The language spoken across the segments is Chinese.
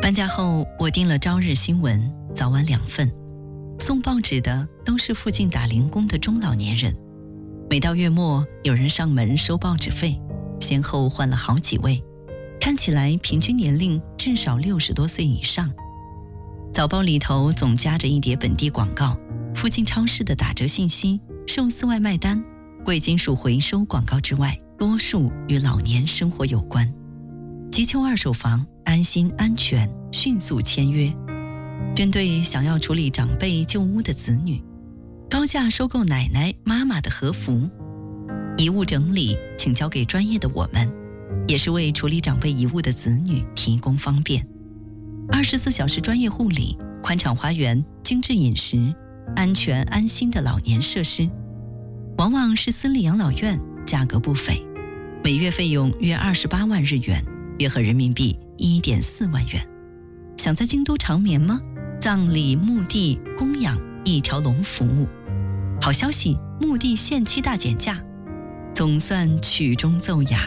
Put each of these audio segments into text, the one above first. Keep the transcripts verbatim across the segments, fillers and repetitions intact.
搬家后，我订了朝日新闻，早晚两份。送报纸的都是附近打零工的中老年人。每到月末，有人上门收报纸费，先后换了好几位，看起来平均年龄至少六十多岁以上。早报里头总夹着一叠本地广告，附近超市的打折信息、寿司外卖单、贵金属回收广告之外，多数与老年生活有关。急求二手房，安心安全，迅速签约。针对想要处理长辈旧屋的子女，高价收购奶奶妈妈的和服，遗物整理请交给专业的我们，也是为处理长辈遗物的子女提供方便。二十四小时专业护理，宽敞花园，精致饮食，安全安心的老年设施，往往是私立养老院，价格不菲，每月费用约二十八万日元，约合人民币一点四万元。想在京都长眠吗？葬礼、墓地、供养一条龙服务。好消息，墓地限期大减价，总算曲终奏雅。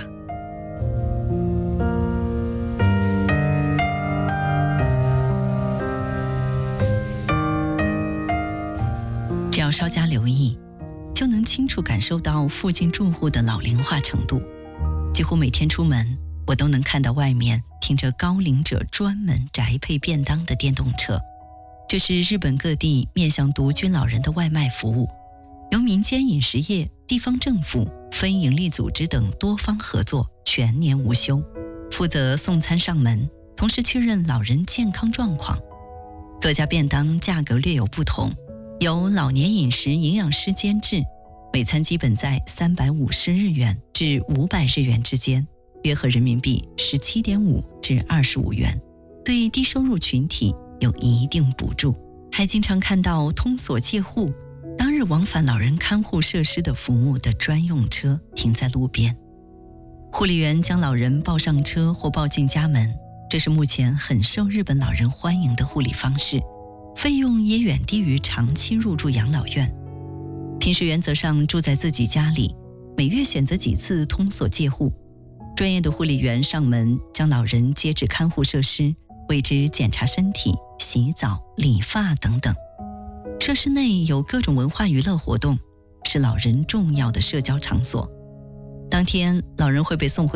只要稍加留意，就能清楚感受到附近住户的老龄化程度。几乎每天出门，我都能看到外面停着高龄者专门宅配便当的电动车。这是日本各地面向独居老人的外卖服务，由民间饮食业、地方政府、非营利组织等多方合作，全年无休，负责送餐上门，同时确认老人健康状况。各家便当价格略有不同，由老年饮食营养师监制，每餐基本在三百五十日元至五百日元之间，约合人民币十七点五至二十五元，对低收入群体有一定补助。还经常看到通所借护，当日往返老人看护设施的服务的专用车停在路边，护理员将老人抱上车或抱进家门，这是目前很受日本老人欢迎的护理方式，费用也远低于长期入住养老院。平时原则上住在自己家里，每月选择几次通所借护，专业的护理员上门将老人接至看护设施，为之检查身体、洗澡、理发等等。设施内有各种文化娱乐活动，是老人重要的社交场所。当天，老人会被送回